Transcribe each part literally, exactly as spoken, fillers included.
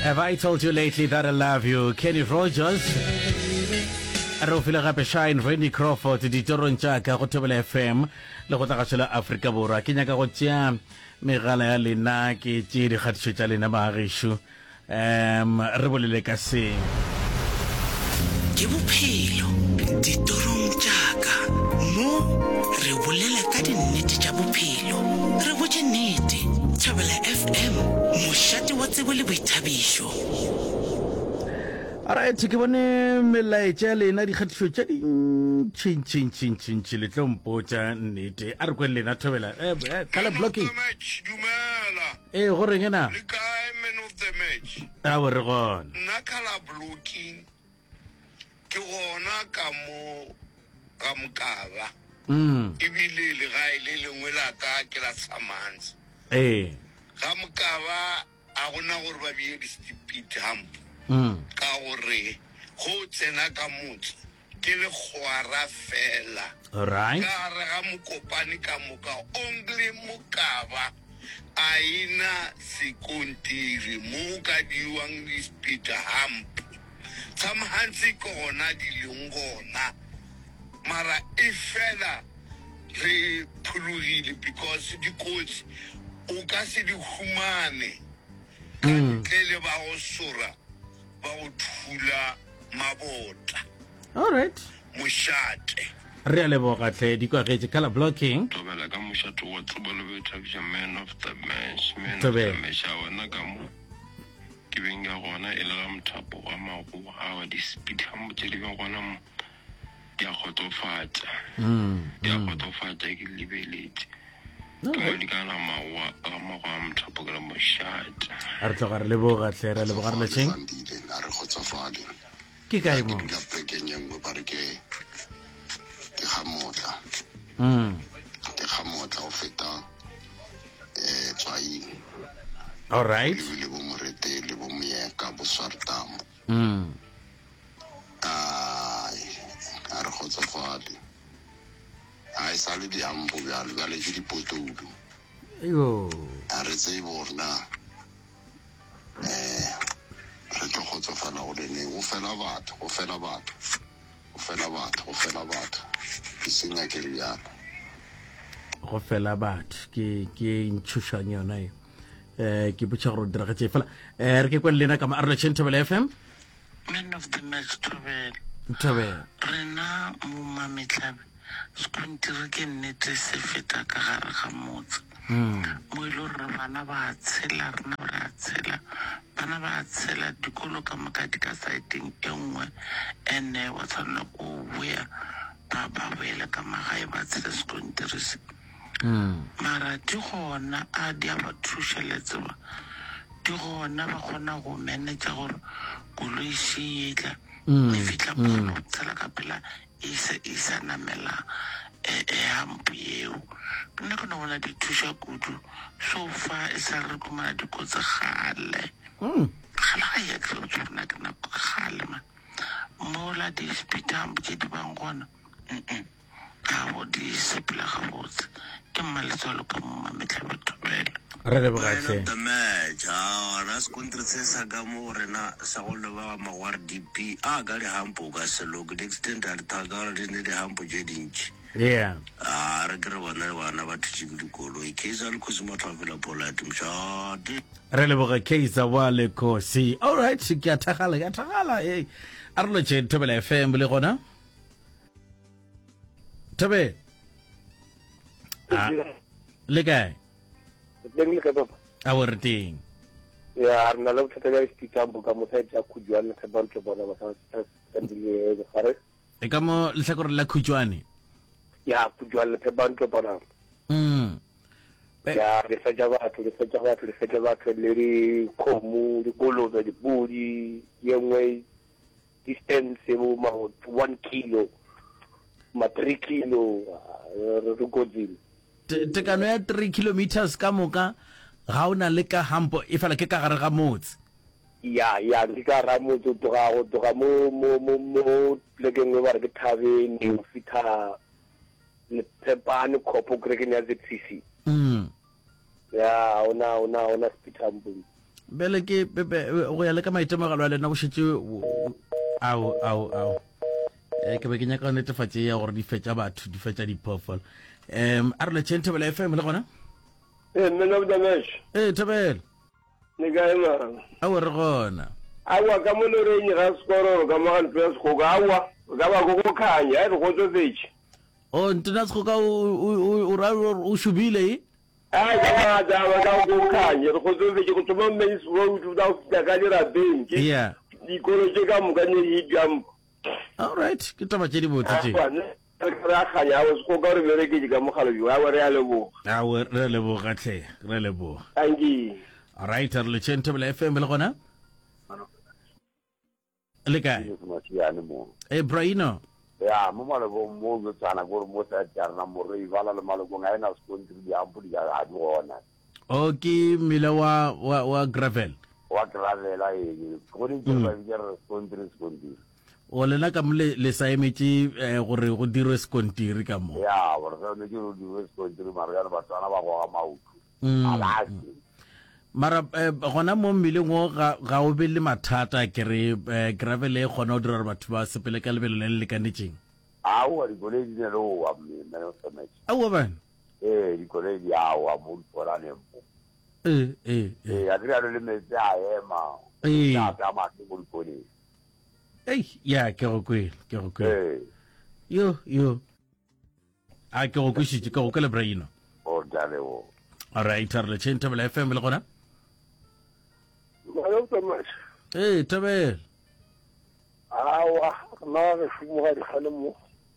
Have I told you lately that I love you? Kenny Rogers. Re file gape Shine Randy Crawford ditorong tša ka go Thobela F M le go tagašela Afrika Borwa. Ke nyaka go tšea megala ya lena ke tšee dikgatišo tša lena baagešo. Um, re bolele ka se ke bophelo ditorong tša ka mo re bolele ka dinnete tša bophelo re botše nnete. Thobela F M mošate wa tsebo le boithabišo. Alright, ke bone melaetša ya lena dikgatišo tša dintšintšintšintšintši le tlo mpotša nnete a re kwen lena Thobela kala blocking eh go reng ena le kae man of the match a bo re gona nna kala blocking ke gona ka mo ka mokaba mm ebile le ga ile lengwe la ka ke la Samanzi eh ga mokaba a gona gore ba bie di speed hump mm ka gore go tsena ka motse ke le khwara fela alright ka re ga mokopane ka moka only mokaba aina sekontiri mo ka diwang di speed hump samhansi kona di lengona mara ifela re phulugile because di coach o ka se di humane ka tle ba go sura ba go thula mabota. alright Mošate re a leboga tle di kwa getse kala blocking Thobela ka mošate wa tsebo le boithabišo man of the match man of Thobela. the match a wena ka mo ke beng ya gona e le ga mothapo wa mago a wa di-speed hump tše di beng gona mo di a kgotsofatša mm di a kgotsofatša ke lebeletse ke mo di kana mawa a mago a mothapo ke le mošate a re tloga re leboga tle re leboga re letšeng Bandile a re kgotsofale ke kae mo ke dula plekeng ye nngwe ba re ke ke gamotla mm ke gamotla go feta um tswaing alright lebile bo morete le bo moyeka bo swartamo mm ai a re kgotsofale a e sa le diampo bjalo bjale ke dipotoudu yo a re tsebe gore na um re tlo kgotsofala go leneng go fela batho go fela batho go fela batho go fela batho ke senya ke le bjalo go fela batho ke ke ntšhošang yona e eh ke botša gore o diragetse fela eh re ke kwele lena ka maarolotšheng Thobela F M Man of the match Thobela. Thobela Rena mo mametlabe skontiri ke nnete se feta ka gare ga motse mm mo ile gore bana ba tshela rena ba tshela bana ba tshela dikolo ka moka di ka saeteng e nngwe ene wa tshwanela ko boya ba ba boela ka magae ba tshela skontiri se mm mara di gona a di a ba thušeletse ba di gona ba kgona go manage gore koloi se etla Mm, e fitla mo tsela ka pela isa isa namela e e hampo eo nna ke no bona di thuša kudu so far e sa re komana dikotse gale mm gala ga ya tlo tsona ke na gale ma mola di speed hump ke di bang gona mm a bo di sepela ga botse ke mmaletsalo ka mo mametla Thobela re leboga tle the match ah na skontri se sa ga mo rena sa go le ba magwar D P a ga le hampo ka selo go extend at tagara di ne di hampo je dintši yeah ah re gre bona bana ba thutse go dikolo e keza le khosimo Thobela polite mshate re leboga Kaiser wa le kosi alright ke a thagala ke a thagala eh arolotšheng Thobela F M le gona Thobela ah le kae Dengle ka papa a bo re teng ya rena le bothata ya speedampo ka mosite ya khujwana ka bantle bona ba sa sa ndile gare e ka mo lehlakore la khutšwane ya khujwana le bantle bona mm ya le sa ja batho le sa ja batho le sa ja batho le di khomu di koloza di budi yengwe distance mo ma one kilo ma three kilo re go dile tekano ya three kilometers ka moka ga o na le ka hampo e fela ke ka gare ga motse ya ya ndi ka ra mo to ga go to ga mo mo mo mo le ke ngwe ba re ke thabe ni o fitha le tepane kopo greke nya Z C C mm ya ona ona ona speed hump bele ke go ya le ka maitemogelo a lena go šetse ao ao ao eh ke be ke nyaka netefatse ya gore di fetša batho di fetša diphoofolo um a re le tšheng Thobela F M le gona Eh, man of the match. eh Thobela Ni kae man? a o re gona Awa ka mo le re ga skoro ka mo an press go ga awa ga ba go go khanya e go tso tsetše. o ntena se go ka o o ra o shubile e Ai ga ba da ba ga go khanya go tso tsetše go tsoma mens road da da ka dira beng ke. yeah Di kolo ke ka mo ka ne yi jam. all right ke taba tše di botse tše Ra khanya o se go ka re bere ke ka mo khalo yo a re ya lebo. a o re leboga tle re leboga Angi. all right a re le tšheng Thobela F M le gona le kae Masiane mo. eh Braino Ya, mo mala bo mo go tsana go mo sa tsarna mo re bala le malo go ngaina skontri di ampudi ga a di gona. o ke mmila wa wa wa gravel Wa travela e go ni ke ba dire skontri skontri. o lena ka mole le sa emetse gore go dirwe skontiri ka mo Ya, wa re ne ke go dire skontri mara ya ba tsana ba go ga mautu. Mm. Ala. mara eh, gona mo mmileng o ga ga o be le mathata ke re eh, gravel e gona o dira gore batho ba sepele ka lebelo le le lekanetseng A o di gole di ne lo wa me me no sa me. a o bana Eh, di gole di a wa mo fora ne. eh eh eh Eh, a dire le me tsa ema. Eh. Ya ta ma ke mo gole. ei ya ke go kwele ke go kwele Eh, yo yo a ke go kwishitse ke go kwele Braino o dale o. all right a re le tšheng Thobela F M le gona Man of the match. eh Thobela Awa na re fumo ga di khale mo.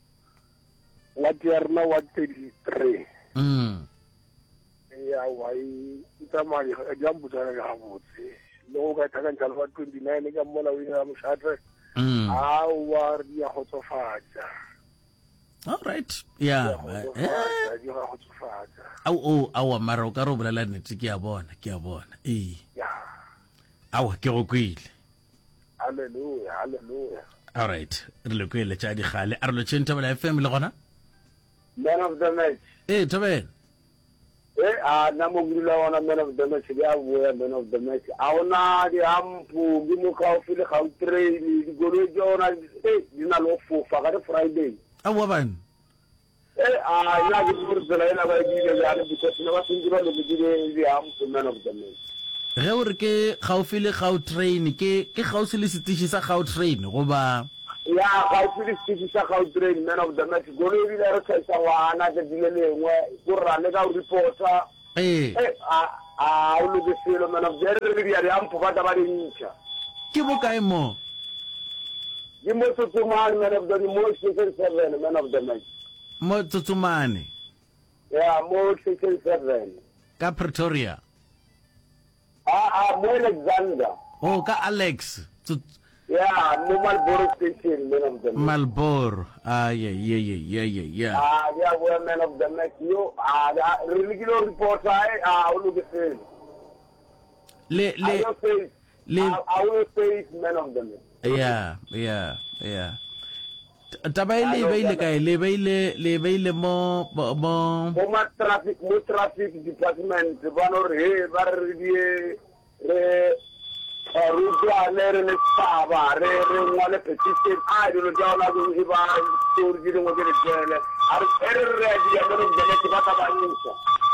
La tierna wa thirty-three. mm Ya wai itamali ga jambu tsana ga botse. Lo ga taka njalo wa twenty-nine ka mola wina mo shatre. mm Awa ri ya khotsofatsa. all right yeah eh Di ga khotsofatsa. au o au mara o ka re o bolela nnete ke a bona ke a bona ee Ya. au ke go kwele Hallelujah, hallelujah. all right re le kwele tša di gale a re le tšheng Thobela F M le gona Man of the match. eh Thobela Eh, a na mo gudula wana man of the match ya boya man of the match. Auna di ampu di mo ka ofile ga train di golo jona eh di na lo fofa ga Friday. au bana Eh, ah, ina di burzela ina ba di le ya di ko na ba sindira lo di di ampu man of the match. ge o re ke gaufi le Gautrain ke ke gausi le setiši sa Gautrain goba Ya ga ofile stiki sa ga train man of the match. Golo di le re sa wa na de di le lengwe go rane ka reporter. eh Eh, a a o lo di selo man of the re di ya ampu ba ta ba di ntsha. ke bokae mo Di mo tutumani man of the mo season seven man of the match. mo Tsotsomane Yeah, mo season seven. ka Pretoria Ah, ah, mo Alexander. o ka Alex Tsots- Yeah, mo Marlboro station man of the match. Malboro ah yeah yeah yeah yeah yeah yeah Ah, yeah, we're man of the match. Yo, ah, really kilo reporter. Ah, o lo di selo. le I le will say, le- I, I will say it's man of the match. yeah yeah yeah T- taba e le beile kae le beile le beile mo mo mo- Mo ma traffic, mo traffic department, ba no re, ba re di re ruta le re le stava, re re ngwale petition, a di lo jaola go e ba story di ngo di tele. Are re re di ya mo di le ba ta ba ntsha.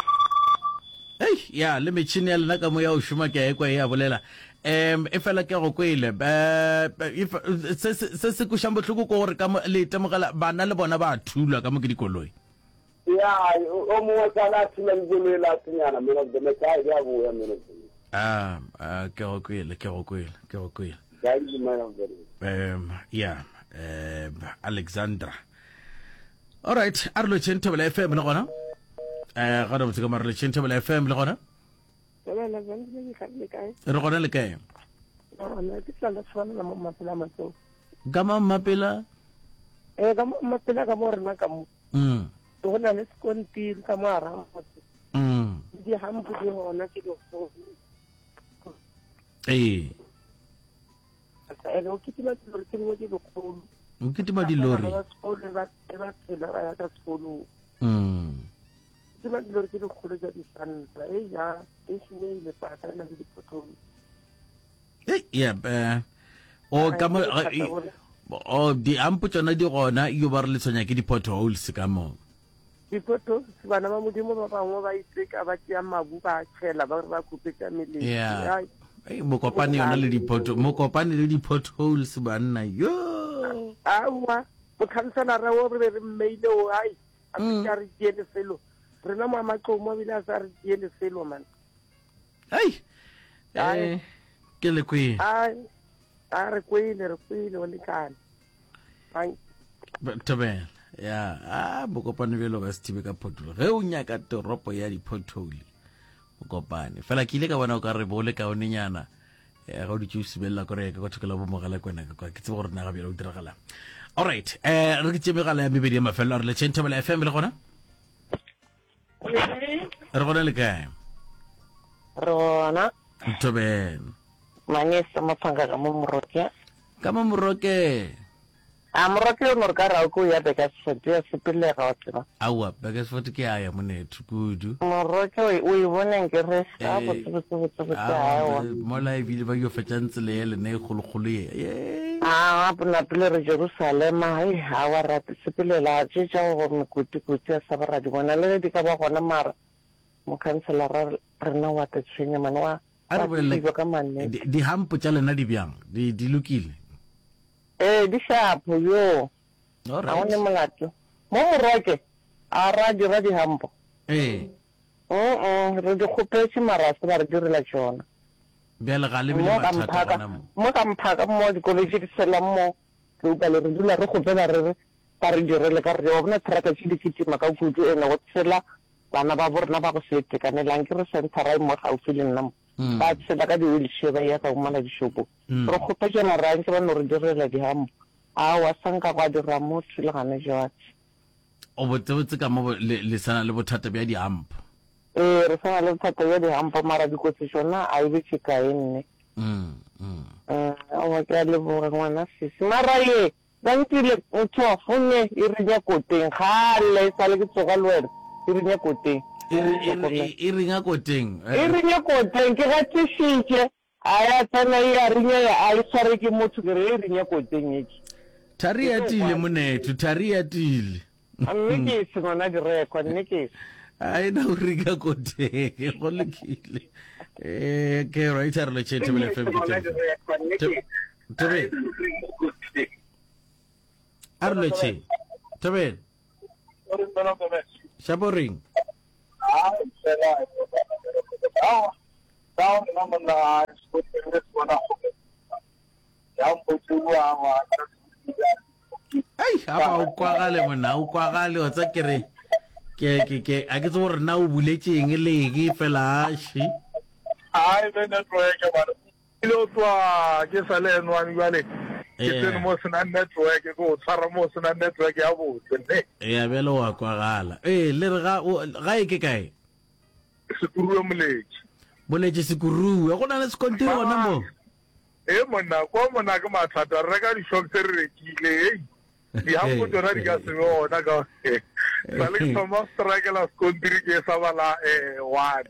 ei ya le metšhini ya lena ka mo ya o šoma ke a ekwa e a bolela um e fela ke go kwele ba- ba- if- se se- se se košang botlhoko ko gore ka mo- le itemogela bana le bona ba thulwa ka mo ke dikoloi Ya, o mo sa la tsela di le la tsnyana man of the match, ai ya bo ya man of the match. ah ah, ke go kwele ke go kwele ke go kwele That is man of the match. um yeah um Alexandra all right a re lo tšheng Thobela F M le gona eh ga re botse ka mare le tšheng Thobela F M le gona Wala la bana le ka le kae. re gona le kae Ona ke tsala tswana mo mapela matso. ka mamapela Eh ka mo mapela ka mo rena ka mo. mm Go na le skontiri ka mo ara mo. mm Di hampu di hona ke do. eh Asa e go kitila tlo ke mo di go go. o kitima dilori Ba skole ba ba tsela ba ya ka skolo. mm Ke ba dilori ke go go ja di santra. Eh ya e shine le pa ka na di potolo. yeah eh o ka mo o di ampo tsona di gona yo ba re le tsonya ke di potholes ka mo dipoto bana ba modimo ba bangwe ba itseka ba tšea mabu ba tšhela ba ba khupetša meleng yeah ei mo kopane yona le dipoto mo kopane le di potholes banna yo awa mo khanselara wo re re mmeile o ai a tsa re tšele felo rena mo maqomo bile a sa re tšele felo man ai eh ke le kwi ai a re kwile re kwile o lekane ai tobel ya a mo kopane belo ba stibe ka potole ge o nyaka toropo ya di potole mo kopane fela ke ile ka bona o ka re bole ka onenyana ya go di tšusi bella kore ka go thokela bo mogala kwena ka ke tsebo gore na ga bjela o diragala all right eh re ke tsebegala ya mebedi ya mafelo re le Tšenthabela F M le gona re gona le kae rona tobel mangesa mapanga ka mo moroke ka mo moroke a moroke o morka ra ko ya beka sefete ya sepele ga tsena awa beka sefete ke aya monethu kudu moroke o e bona nke re sa bo tso tso tso awa mo live ile ba yo fetjantse le ele ne khulkhulu ye ah bona pele re Jerusalem ai ha wa ra sepele la tšetša go mo kuti kuti sa ba ra di bona le di ka ba gona mara mo kanselara rena wa ta tshenya manwa a re bolela di hampo tša lena di bjang di di lokile eh di shapo yo a one molato mo moroke a ra di ra di hampo eh oh oh re di khopetse mara se ba re direla tsona bjale ga le bile mathata bona mo mo ka mphaka mo di college di sela mo ke utlwa le re dula re gopela re ba re direle ka re bona traka tse di kitima ka kudu ena go tsela bana ba borna ba go sete ka nelang ke re sentara mo ga o file nna ba tsela ka di wheelchair ba ya ka o mala di shopo re gopa jana ra ntse ba no re direla di hampo a wa sanka kwa di ramotho le gane jwat o botsebotse ka mo le sana le bothata bja di hampo eh re sana le bothata bja di hampo mara di kotse tsona a ile tshika enne mm mm eh o ka le bo ngwana sisi mara ye ba ntile ntho fune e re nya koteng gale sa le ke tsoga le wena e re nya koteng e ringa koteng e ringa koteng ke ga tshitse aya tsana ya rinya ya a tsare ke motho ke re e ringa koteng yeki thari ya tile monethu thari ya tile amme ke se ngwana di record ne ke ai na o ringa koteng go lekile eh ke right re le Tšenthabela F M ke tebe arle che tebe shaboring ai ha o kwagale mona o kwagale o tsa kere ke ke ke a ke tsore na o buletseng le ke fela shi ai be network ba ile o tswa ke sale nwa ngwale ke tsene mo sena network go tsara mo sena network ya botse ne ya bele wa kwagala eh le ga ga e ke kae sekuru moleji moleji sekuru go na le sekontiri gona mo eh monna kwa monna ka mathata re ka di shop tse re rekile di hampo tsona di ka se bona ka sa le tsoma strike la sekontiri ke sa bala eh one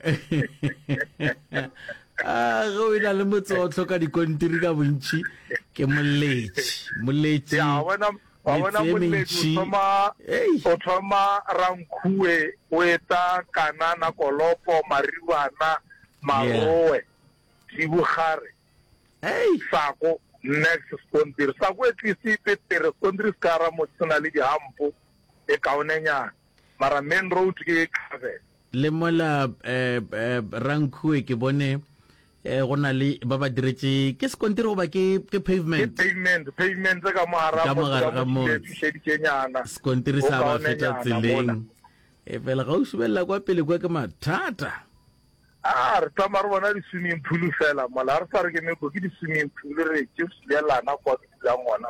ah go ina le motsotlo ka di kontiri ka bontši ke moleji moleji ya bona bona moleji tsoma o tsoma rankhuwe o eta kanana kolopo mariwana marowe dibugare hey sako next sekontiri sako e tlisitse tere sekontiri se ka ra mo tsena le dihampo e kaonenyana mara main road ke kave le mola eh rankhuwe ke bone eh gona le ba ba diretse ke sekontiri go ba ke ke pavement pavement pavement ka mo hara mo tshedikenyana sekontiri sa ba feta tseleng e fela ga o subella kwa pele kwa ke mathata ah re tsamara bona di swimming pool fela mala re tsare ke me go ke di swimming pool re ke se lana kwa ke la ngwana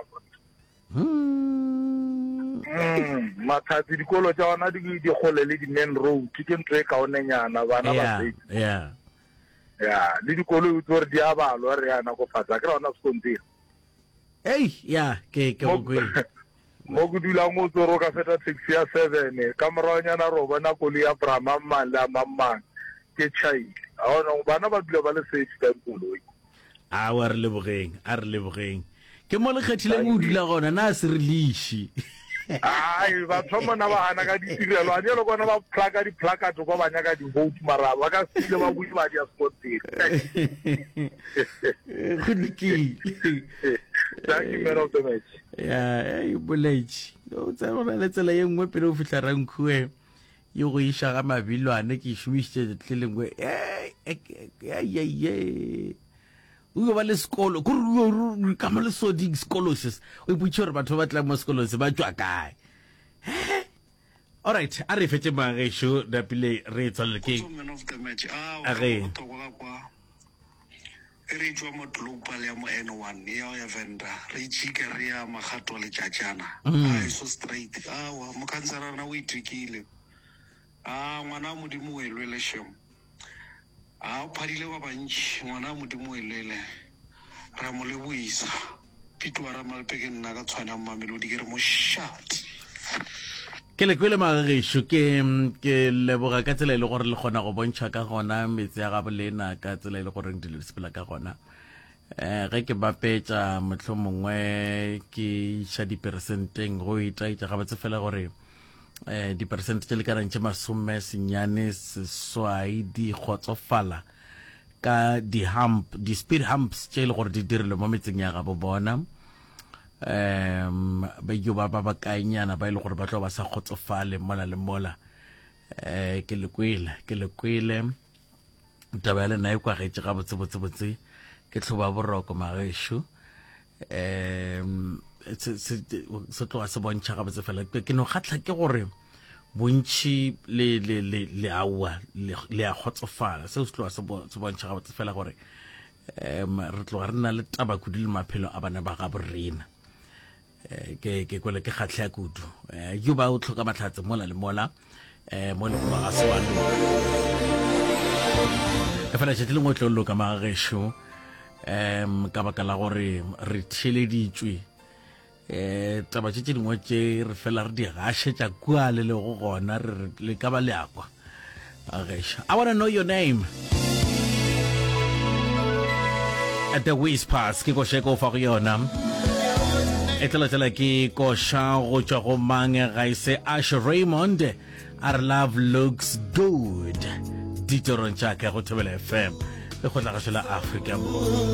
mm mathati dikolo tsa ona di di gole le di main road ke ntwe e kaonenyana bana ba se yeah ya le dikolo utse re di a balwa re yana go fatsa ke rona sekontiri hey ya ke ke go go mo go dula mo tsoro ka feta taxi ya seven ka moronyana ro bona koli ya Brahma mala mamang ke chai a ona bana ba dula ba le safe ka koloi a wa re lebogeng a re lebogeng ke mo le kgethile mo dula gona na se re lishi ai ba thoma ba hana ka ditirelo a dielo kona ba plaka di plaka to ba banya ka di vote mara ba ka sile ba bui ba di aspote khudiki thank you man of the match ya e boletši o tsa rona le tsela ye nngwe pele o fihla rankue yo go isha ga mabilwane ke shumisitse tlelengwe ya ya ya o ba le sekolo go ka mo le sodi scholarships o iputse gore batho ba tla mo scholarships ba tswa kae all right a re fetse magesho da pile re tswela ke a re re tswa mo global ya mo N one ya ya venda re tshika re ya magato le tjatjana ai so straight a wa mo kansara na o itikile a ngwana modimo e lwele shem a phadile ba bantši ngwana modimo e lwele ra mo le buisa pitwa ra malpeke nna ka tshwana mamelodi ke re mo shot ke le kwele magesho ke ke leboga ka tsela ile gore le gona go bontsha ka gona metse ya gabo lena ka tsela ile gore di le sepela ka gona eh ge ke bapetsa motho mongwe ke sha di percenteng go ita ita ga batse fela gore eh di percent tse le ka rantse masome senyane seswai di khotsofala ka di hump di speed humps tse le gore di dirile mo metseng ya gabo bona um ba yo ba ba kaenyana ba ile gore ba tlo ba sa khotsofale mola le mola eh ke le kwele ke le kwele tabele na ikwa ge tsa botse botse botse ke tlhoba boroko magesho um se se se tloga se bontsha ga botse fela ke no gatla ke gore bontši le le le le awa le a khotsofala se se tloga se bontsha ga botse fela gore em re tloga re na le tabakudu le maphelo a bana ba ga borena ke ke kwele ke khatla kudu yo ba o tlhoka matlhatse mola le mola eh mo le go ga swalo e fela tshitile mo tlolo ka magesho em ka baka la gore re tsheleditswe eh taba tse dingwe tse re fela re di gashe tsa kwa le le go gona re le ka ba le akwa agesha I want to know your name at the Whispers ke go sheko fa go yona etla tla ke ko sha go tswa go mange ga ise Ash Raymond our love looks good ditoron tsa ka go Thobela F M le go tla ga shela Africa.